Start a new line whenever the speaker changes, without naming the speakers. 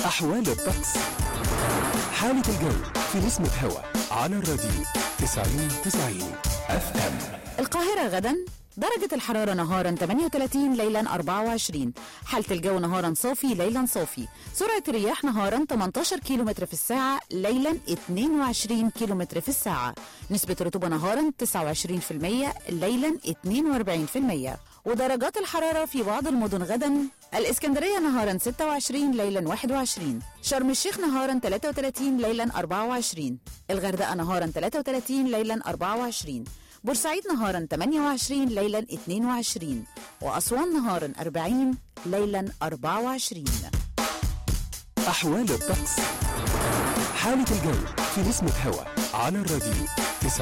أحوال الطقس. حالة الجو في نسمة هوا على الراديو 90 اف ام.
القاهرة غدا درجة الحرارة نهارا 38 ليلا 24. حالة الجو نهارا صافي ليلا صافي. سرعة الرياح نهارا 18 كيلومتر في الساعة ليلا 22 كيلومتر في الساعة. نسبة رطوبة نهارا 29% ليلا 42%. ودرجات الحرارة في بعض المدن غدا: الإسكندرية نهارا 26 ليلا 21. شرم الشيخ نهارا 33 ليلا 24. الغردقة نهارا 33 ليلا 24. بورسعيد نهارا 28 ليلا 22. وأسوان نهارا 40 ليلا 24.
أحوال الطقس. حالة الجو في نسمة هوا على الراديو